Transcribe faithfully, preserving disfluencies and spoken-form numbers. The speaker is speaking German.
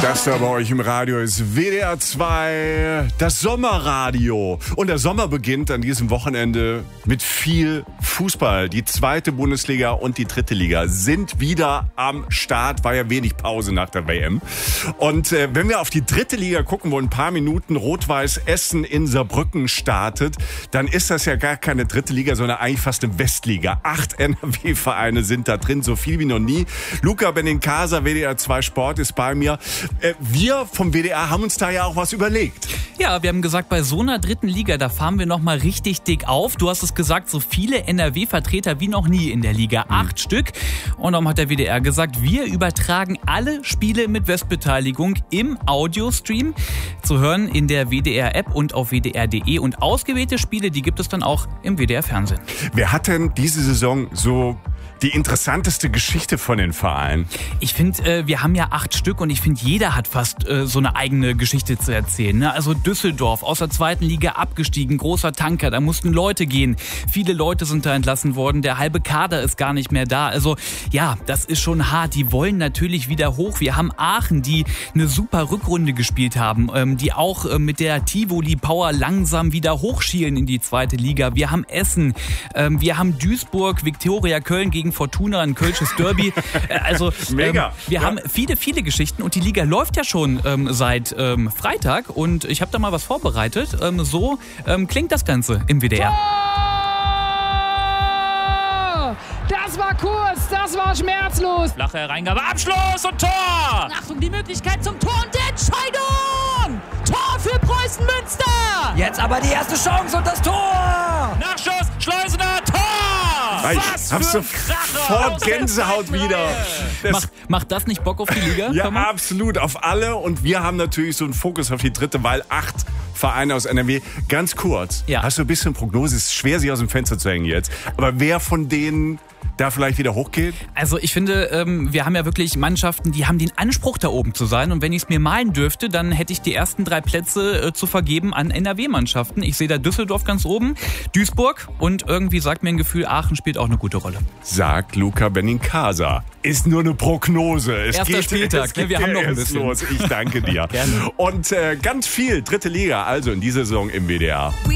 Das da bei euch im Radio ist W D R zwei, das Sommerradio. Und der Sommer beginnt an diesem Wochenende mit viel Fußball. Die zweite Bundesliga und die dritte Liga sind wieder am Start. War ja wenig Pause nach der W M. Und äh, wenn wir auf die dritte Liga gucken, wo in ein paar Minuten Rot-Weiß Essen in Saarbrücken startet, dann ist das ja gar keine dritte Liga, sondern eigentlich fast eine Westliga. Acht N R W-Vereine sind da drin, so viel wie noch nie. Luca Benincasa, W D R zwei Sport, ist bei mir. Wir vom W D R haben uns da ja auch was überlegt. Ja, wir haben gesagt, bei so einer dritten Liga, da fahren wir nochmal richtig dick auf. Du hast es gesagt, so viele N R W-Vertreter wie noch nie in der Liga. Acht mhm. Stück. Und darum hat der W D R gesagt, wir übertragen alle Spiele mit Westbeteiligung im Audiostream. Zu hören in der W D R-App und auf W D R Punkt de. Und ausgewählte Spiele, die gibt es dann auch im W D R-Fernsehen. Wer hat denn diese Saison so die interessanteste Geschichte von den Vereinen? Ich finde, äh, wir haben ja acht Stück und ich finde, jeder hat fast äh, so eine eigene Geschichte zu erzählen. Ne? Also Düsseldorf, aus der zweiten Liga abgestiegen, großer Tanker, da mussten Leute gehen. Viele Leute sind da entlassen worden, der halbe Kader ist gar nicht mehr da. Also ja, das ist schon hart. Die wollen natürlich wieder hoch. Wir haben Aachen, die eine super Rückrunde gespielt haben, ähm, die auch äh, mit der Tivoli Power langsam wieder hochschielen in die zweite Liga. Wir haben Essen, ähm, wir haben Duisburg, Viktoria Köln gegen Fortuna, ein kölsches Derby. Also mega. Ähm, wir ja. haben viele, viele Geschichten und die Liga läuft ja schon ähm, seit ähm, Freitag und ich habe da mal was vorbereitet. Ähm, so ähm, klingt das Ganze im W D R. Tor! Das war kurz, das war schmerzlos. Flache Hereingabe, Abschluss und Tor! Achtung, die Möglichkeit zum Tor und die Entscheidung! Tor für Preußen Münster! Jetzt aber die erste Chance und das Tor! Nachschuss, Schleusener, Tor! Ich hab sofort Gänsehaut wieder. Macht, macht das nicht Bock auf die Liga? Ja, absolut, auf alle. Und wir haben natürlich so einen Fokus auf die dritte, weil acht Vereine aus N R W. Ganz kurz, ja. Hast du ein bisschen Prognose? Es ist schwer, sich aus dem Fenster zu hängen jetzt. Aber wer von denen da vielleicht wieder hochgeht? Also ich finde, ähm, wir haben ja wirklich Mannschaften, die haben den Anspruch, da oben zu sein. Und wenn ich es mir malen dürfte, dann hätte ich die ersten drei Plätze äh, zu vergeben an N R W-Mannschaften. Ich sehe da Düsseldorf ganz oben, Duisburg und irgendwie sagt mir ein Gefühl, Aachen spielt auch eine gute Rolle. Sagt Luca Benincasa. Ist nur eine Prognose. Es Erster geht, Spieltag, es geht wir haben noch ein erst bisschen. Los. Ich danke dir. Gerne. Und äh, ganz viel dritte Liga, also in dieser Saison im W D R.